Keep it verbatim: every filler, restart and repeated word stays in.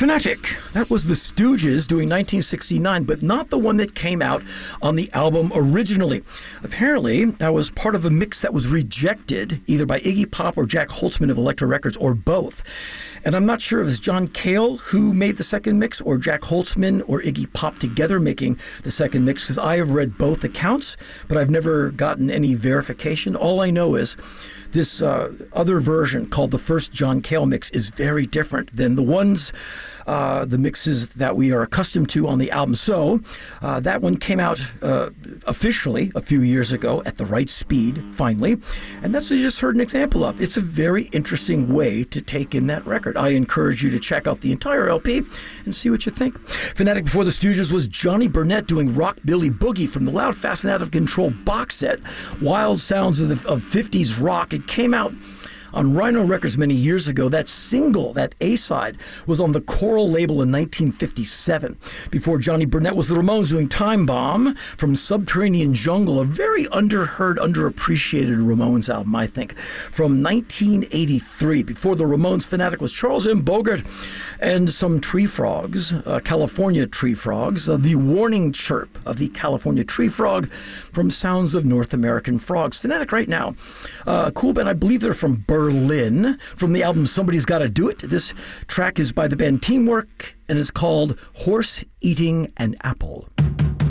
Fanatic. That was the Stooges doing nineteen sixty-nine, but not the one that came out on the album originally. Apparently, that was part of a mix that was rejected either by Iggy Pop or Jack Holtzman of Elektra Records, or both. And I'm not sure if it's John Cale who made the second mix, or Jack Holtzman or Iggy Pop together making the second mix, because I have read both accounts, but I've never gotten any verification. All I know is this uh, other version, called the first John Cale mix, is very different than the ones, uh, the mixes that we are accustomed to on the album. So uh, that one came out uh, officially a few years ago at the right speed, finally. And that's what you just heard an example of. It's a very interesting way to take in that record. I encourage you to check out the entire L P and see what you think. Fanatic before the Stooges was Johnny Burnett doing Rock Billy Boogie from the Loud, Fast, and Out of Control box set, Wild Sounds of, the, of fifties Rock. It came out on Rhino Records many years ago. That single, that A-side, was on the Coral label in nineteen fifty-seven. Before Johnny Burnett was the Ramones doing Time Bomb from Subterranean Jungle, a very underheard, underappreciated Ramones album, I think, from nineteen eighty-three. Before the Ramones, Fanatic was Charles M. Bogart and some Tree Frogs, uh, California Tree Frogs, uh, the warning chirp of the California Tree Frog from Sounds of North American Frogs. Fanatic right now, uh, a cool band. I believe they're from Berlin, from the album Somebody's Gotta Do It. This track is by the band Teamwork and is called Horse Eating an Apple.